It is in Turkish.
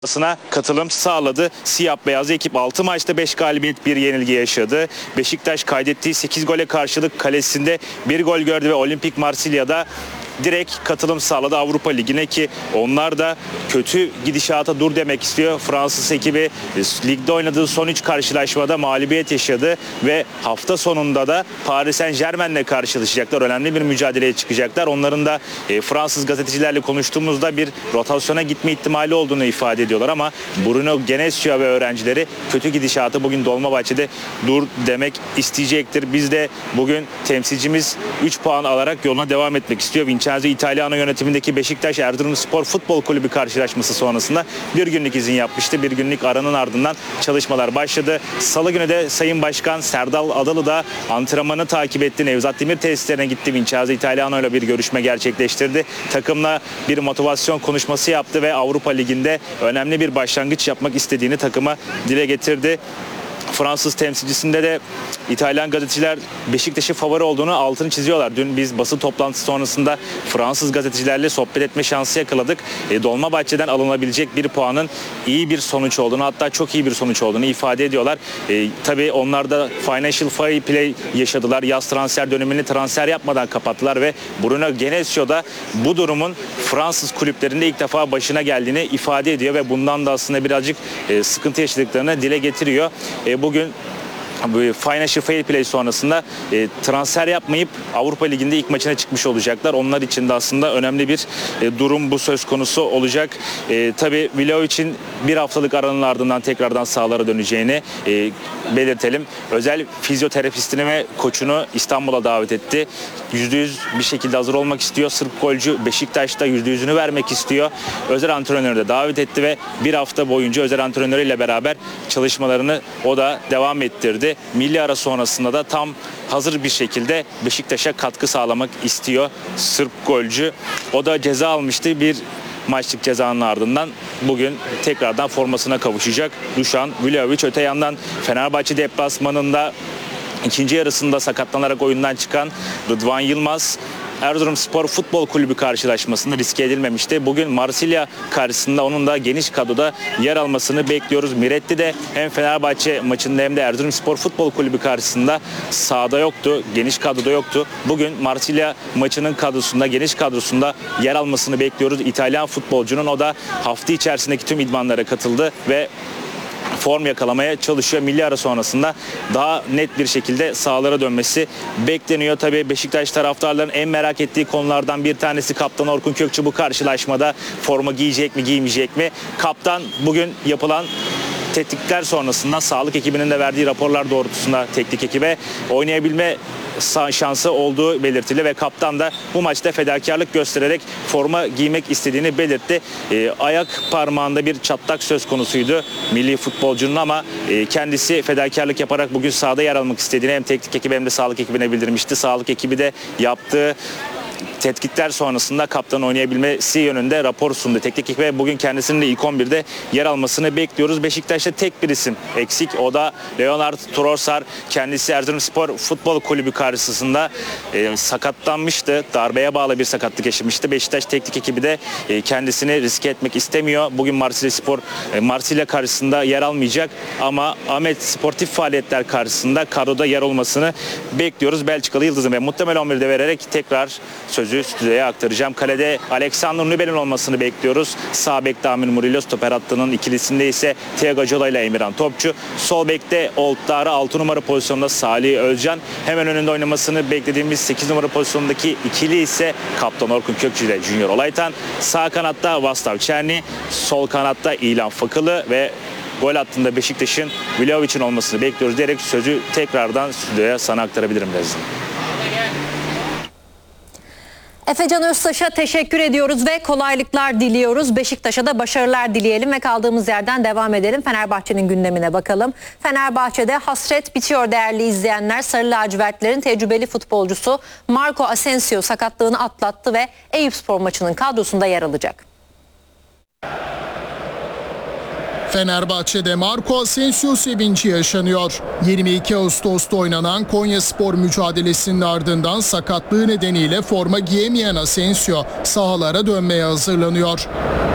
katılım sağladı. Siyah beyaz ekip 6 maçta 5 galibiyet 1 yenilgi yaşadı. Beşiktaş kaydettiği 8 gole karşılık kalesinde 1 gol gördü ve Olimpik Marsilya'da direkt katılım sağladı Avrupa Ligi'ne ki onlar da kötü gidişata dur demek istiyor. Fransız ekibi ligde oynadığı son 3 karşılaşmada mağlubiyet yaşadı ve hafta sonunda da Paris Saint-Germain'le karşılaşacaklar. Önemli bir mücadeleye çıkacaklar. Onların da Fransız gazetecilerle konuştuğumuzda bir rotasyona gitme ihtimali olduğunu ifade ediyorlar ama Bruno Genesio ve öğrencileri kötü gidişatı bugün Dolmabahçe'de dur demek isteyecektir. Biz de bugün temsilcimiz 3 puan alarak yoluna devam etmek istiyor. Vincenzo Italiano yönetimindeki Beşiktaş Erzurumspor Futbol Kulübü karşılaşması sonrasında bir günlük izin yapmıştı. Bir günlük aranın ardından çalışmalar başladı. Salı günü de Sayın Başkan Serdal Adalı da antrenmanı takip etti. Nevzat Demir tesislerine gitti. Vincenzo Italiano ile bir görüşme gerçekleştirdi. Takımla bir motivasyon konuşması yaptı ve Avrupa Ligi'nde önemli bir başlangıç yapmak istediğini takıma dile getirdi. Fransız temsilcisinde de İtalyan gazeteciler Beşiktaş'ın favori olduğunu altını çiziyorlar. Dün biz basın toplantısı sonrasında Fransız gazetecilerle sohbet etme şansı yakaladık. Dolmabahçe'den alınabilecek bir puanın iyi bir sonuç olduğunu, hatta çok iyi bir sonuç olduğunu ifade ediyorlar. Tabii onlar da financial fair play yaşadılar. Yaz transfer dönemini transfer yapmadan kapattılar ve Bruno Genesio da bu durumun Fransız kulüplerinde ilk defa başına geldiğini ifade ediyor ve bundan da aslında birazcık sıkıntı yaşadıklarını dile getiriyor. Bugün financial fair play sonrasında transfer yapmayıp Avrupa Ligi'nde ilk maçına çıkmış olacaklar. Onlar için de aslında önemli bir durum bu söz konusu olacak. Tabii Vlahovic'in bir haftalık aranın ardından tekrardan sahalara döneceğini belirtelim. Özel fizyoterapistini ve koçunu İstanbul'a davet etti. %100 bir şekilde hazır olmak istiyor. Sırp golcü Beşiktaş'ta %100'ünü vermek istiyor. Özel antrenörü de davet etti ve bir hafta boyunca özel antrenörüyle beraber çalışmalarını o da devam ettirdi. Milli ara sonrasında da tam hazır bir şekilde Beşiktaş'a katkı sağlamak istiyor Sırp golcü. O da ceza almıştı. Bir maçlık cezanın ardından bugün tekrardan formasına kavuşacak Dušan Vlahović. Öte yandan Fenerbahçe deplasmanında ikinci yarısında sakatlanarak oyundan çıkan Rıdvan Yılmaz Erzurumspor Futbol Kulübü karşılaşmasında riske edilmemişti. Bugün Marsilya karşısında onun da geniş kadroda yer almasını bekliyoruz. Miretti de hem Fenerbahçe maçında hem de Erzurumspor Futbol Kulübü karşısında sahada yoktu. Geniş kadroda yoktu. Bugün Marsilya maçının kadrosunda, geniş kadrosunda yer almasını bekliyoruz. İtalyan futbolcunun o da hafta içerisindeki tüm idmanlara katıldı ve form yakalamaya çalışıyor. Milli ara sonrasında daha net bir şekilde sahalara dönmesi bekleniyor. Tabii Beşiktaş taraftarlarının en merak ettiği konulardan bir tanesi Kaptan Orkun Kökçü bu karşılaşmada forma giyecek mi, giymeyecek mi? Kaptan bugün yapılan tetkikler sonrasında sağlık ekibinin de verdiği raporlar doğrultusunda teknik ekibe oynayabilme şansı olduğu belirtildi ve kaptan da bu maçta fedakarlık göstererek forma giymek istediğini belirtti. Ayak parmağında bir çatlak söz konusuydu milli futbolcunun ama kendisi fedakarlık yaparak bugün sahada yer almak istediğini hem teknik ekibe hem de sağlık ekibine bildirmişti. Sağlık ekibi de yaptığı tetkikler sonrasında kaptanın oynayabilmesi yönünde rapor sundu. Teknik ekibe bugün kendisinin de ilk 11'de yer almasını bekliyoruz. Beşiktaş'ta tek bir isim eksik. O da Leonard Trossard. Kendisi Erzurumspor Futbol Kulübü karşısında sakatlanmıştı. Darbeye bağlı bir sakatlık yaşamıştı. Beşiktaş teknik ekibi de kendisini riske etmek istemiyor. Bugün Marsilya karşısında yer almayacak ama Ahmet sportif faaliyetler karşısında kadroda yer olmasını bekliyoruz. Belçikalı Yıldız'ın ve muhtemel 11'de vererek tekrar sözü stüdyoya aktaracağım. Kalede Alexander Nübel'in olmasını bekliyoruz. Sağ bekte Amir Murillo, stoper hattının ikilisinde ise Thiago Jola ile Emirhan Topçu. Sol bekte Oldtar'ı 6 numara pozisyonunda Salih Özcan. Hemen önünde oynamasını beklediğimiz 8 numara pozisyondaki ikili ise Kaptan Orkun Kökçü ile Junior Olaytan. Sağ kanatta Vaslav Černi, sol kanatta İlhan Fakılı ve gol hattında Beşiktaş'ın Vlahovic'in olmasını bekliyoruz diyerek sözü tekrardan stüdyoya sana aktarabilirim birazdan. Efecan Öztaş'a teşekkür ediyoruz ve kolaylıklar diliyoruz. Beşiktaş'a da başarılar dileyelim ve kaldığımız yerden devam edelim. Fenerbahçe'nin gündemine bakalım. Fenerbahçe'de hasret bitiyor değerli izleyenler. Sarı lacivertlerin tecrübeli futbolcusu Marco Asensio sakatlığını atlattı ve Eyüpspor maçının kadrosunda yer alacak. Fenerbahçe'de Marco Asensio sevinci yaşanıyor. 22 Ağustos'ta oynanan Konyaspor mücadelesinin ardından sakatlığı nedeniyle forma giyemeyen Asensio sahalara dönmeye hazırlanıyor.